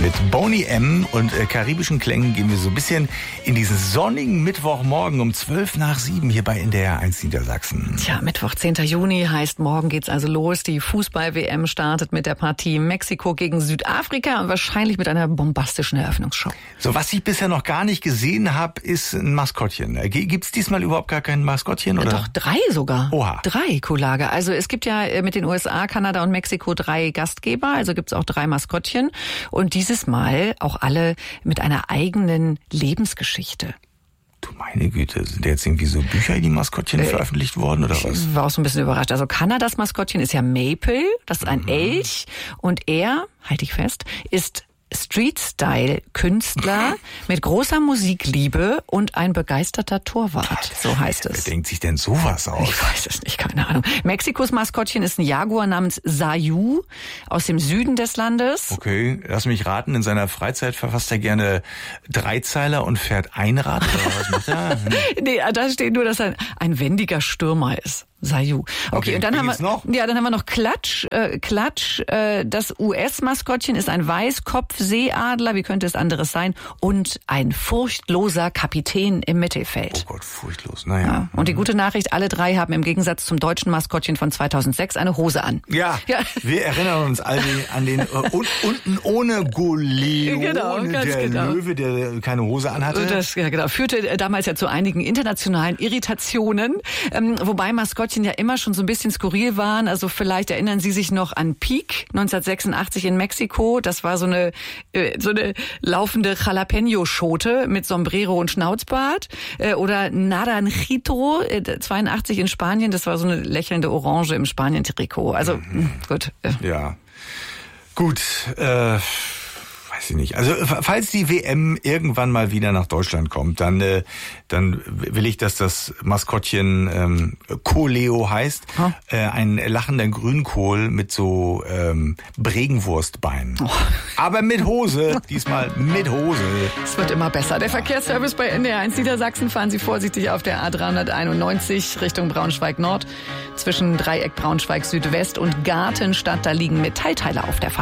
Mit Boney M. und karibischen Klängen gehen wir so ein bisschen in diesen sonnigen Mittwochmorgen um 7:12 hier bei NDR 1 Niedersachsen. Tja, Mittwoch, 10. Juni heißt, morgen geht's also los. Die Fußball-WM startet mit der Partie Mexiko gegen Südafrika und wahrscheinlich mit einer bombastischen Eröffnungsshow. So, was ich bisher noch gar nicht gesehen habe, ist ein Maskottchen. Gibt's diesmal überhaupt gar kein Maskottchen? Oder? Doch, 3 sogar. Oha. 3, Kuhlage. Also es gibt ja mit den USA, Kanada und Mexiko 3 Gastgeber, also gibt's auch 3 Maskottchen. Und dieses Mal auch alle mit einer eigenen Lebensgeschichte. Du meine Güte, sind da jetzt irgendwie so Bücher in die Maskottchen veröffentlicht worden oder was? Ich war auch so ein bisschen überrascht. Also Kanadas Maskottchen ist ja Maple, das ist ein Elch. Und er, halte ich fest, ist Street-Style-Künstler mit großer Musikliebe und ein begeisterter Torwart, so heißt es. Wer denkt sich denn sowas aus? Ich weiß es nicht, keine Ahnung. Mexikos Maskottchen ist ein Jaguar namens Sayu aus dem Süden des Landes. Okay, lass mich raten, in seiner Freizeit verfasst er gerne Dreizeiler und fährt Einrad, oder was macht er? Nee, da steht nur, dass er ein wendiger Stürmer ist. Sayu. Okay, und dann haben wir noch? Ja, dann haben wir noch Klatsch. Klatsch, das US-Maskottchen ist ein Weißkopfseeadler, wie könnte es anderes sein? Und ein furchtloser Kapitän im Mittelfeld. Oh Gott, furchtlos, naja. Ja. Und die gute Nachricht, alle 3 haben im Gegensatz zum deutschen Maskottchen von 2006 eine Hose an. Ja. Wir erinnern uns alle an den unten ohne Goleone, Genau, ganz der genau. Löwe, der keine Hose anhatte. Das führte damals ja zu einigen internationalen Irritationen, wobei Maskottchen ja immer schon so ein bisschen skurril waren. Also vielleicht erinnern Sie sich noch an Peak 1986 in Mexiko. Das war so eine laufende Jalapeno-Schote mit Sombrero und Schnauzbart. Oder Naranjito 82 in Spanien. Das war so eine lächelnde Orange im Spanien-Trikot. Also gut. Ja, gut. Weiß ich nicht. Also falls die WM irgendwann mal wieder nach Deutschland kommt, dann will ich, dass das Maskottchen Koleo heißt. Ein lachender Grünkohl mit so Bregenwurstbeinen. Oh. Aber mit Hose, diesmal mit Hose. Es wird immer besser. Der Verkehrsservice bei NDR 1 Niedersachsen. Fahren Sie vorsichtig auf der A391 Richtung Braunschweig Nord. Zwischen Dreieck Braunschweig Südwest und Gartenstadt, da liegen Metallteile auf der Fahrt.